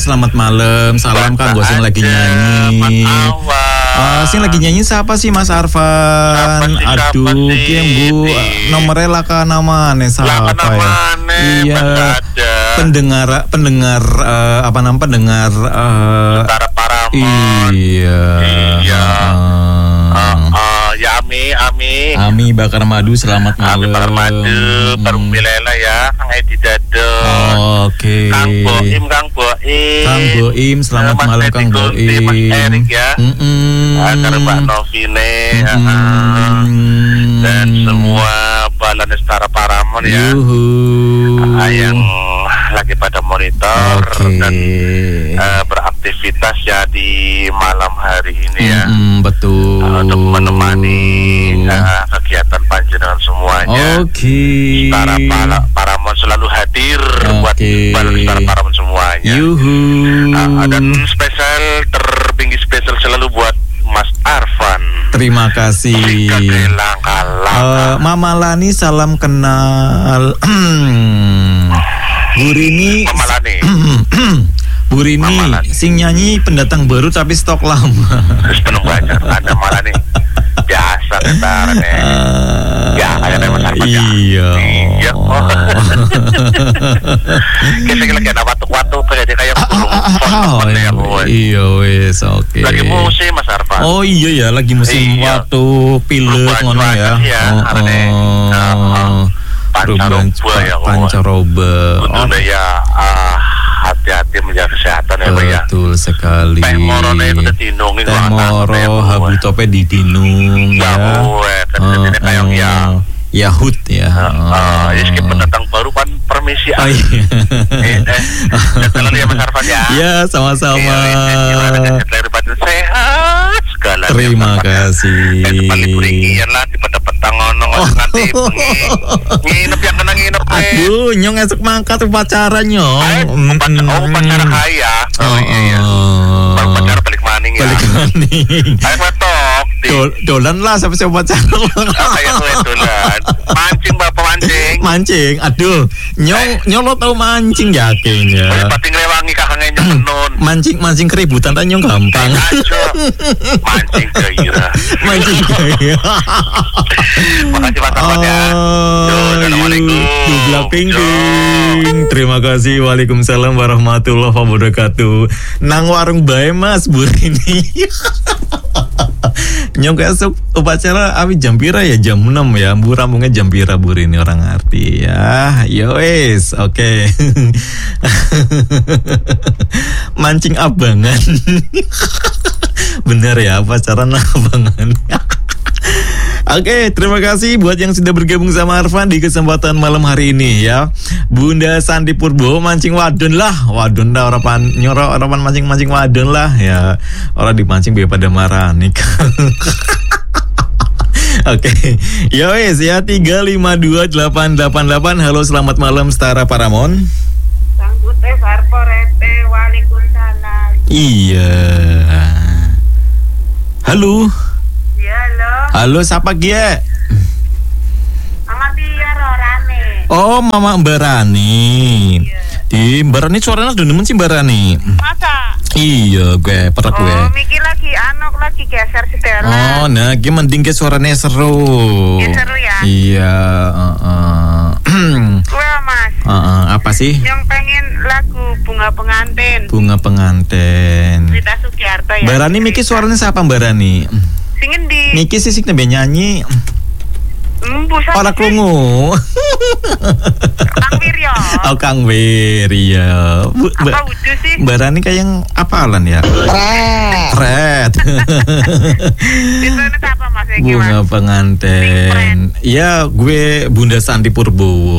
Selamat malam, salam kanggo sing lagi nyanyi. Sing lagi nyanyi siapa sih Mas Arfan? Aduh, ki Bu, nomornya laka namane siapa ya? Iya. Pendengar apa namanya pendengar Iya. Ami bakar madu, selamat malam. Bakar madu, baru milela ya, Kang Edi Dado. Oke. Kang Boim, selamat malam Kang Boim. Mas Erik ya. Ada Mbak Novine, dan semua balan setara Paramon ya. Yang lagi pada monitor dan beraktivitas ya di malam hari ini ya. Betul. Untuk menemani kegiatan panjenengan semuanya. Setara Paramon selalu hadir buat balan setara Paramon semuanya. Dan tertinggi spesial selalu buat Mas Arfan. Terima kasih. Mama Lani salam kenal. Bu Rini. Mama Lani. Bu Rini sing nyanyi pendatang baru tapi stok lama. Terus penuh banyak. Ada Mama Lani. Biasa ketarane. Ya, ada Mas Arfan. Iya. Kita lagi ada waktu kayak iya wes oke. Lagi musim Mas Arfan. Oh iya ya, lagi musim waktu pilek ngono ya. Pancaroba. Betul ya, hati-hati menjaga kesehatan ya Pak ya. Betul sekali. Teh morone itu ditindungin. Teh moro habu tope didinung ya. Kayak ya. Yahud ya. Ya skip pendatang baru kan permisi. Jalan ya Mas Arfan ya. Ya sama-sama. Sehat segala. Terima kasih. Paling berikian lah di petang ngono nanti nginep yang kena nginep. Aduh, nyong esok mangkat upacara nyong. Upacara kaya. Iya. Upacara balik maning ya. Balik maning. Ayo metok. Dolan lah sampai upacara. Kayak dolan. Mancing bapak mancing. Mancing. Aduh, nyong lo tau mancing yakin ya. Pati ngrewangi kakangnya nyong. Mancing keributan tan nyong gampang. Mancing gairah. Mancing gairah. Makasih Mas Arfan ya. Assalamualaikum. Terima kasih. Waalaikumsalam warahmatullahi wabarakatuh. Nang warung bae Mas Bu ini. Nyong esok upacara awi jam pira ya, jam 6 ya. Bu rambungnya jam pira Bu ini orang ngerti ya. Yo wes, oke. Mancing abangan. Bener ya, upacara abangan. Oke, terima kasih buat yang sudah bergabung sama Arfan di kesempatan malam hari ini ya. Bunda Sandi Purbo mancing wadon lah. Wadon dah orapan nyoro orapan mancing wadon lah ya. Orang dipancing biar pada marah nih. Oke. Ya wes ya 3528888. Halo, selamat malam Setara Paramon. Sanggute Sarporete. Waalaikumsalam. Iya. Halo. Halo, siapa Gie? Mama Tia Rorane. Oh, Mama Mbak Rani. Di Mbak Rani suaranya udah nemen sih Mbak Rani. Masa? Iya, gue perak gue. Oh, Miki lagi geser setelan. Oh, nah, gue mending ke suaranya seru. Ya, seru ya? Iya, Gue Mas. Apa sih? Yang pengen lagu Bunga Pengantin. Bunga Pengantin. Rita Sugiarto ya. Mbak Rani, Miki suaranya siapa Mbak Rani? Singen di. Niki sih nembe nyanyi. Ora krungu. Kang Wiryo. Oh, Kang Wiryo. Apa wujud sih? Mbak Rani kayak yang apalan ya? Red. Itu apa Mas? Bunga Pengantin. Ya, gue Bunda Sandi Purbowo.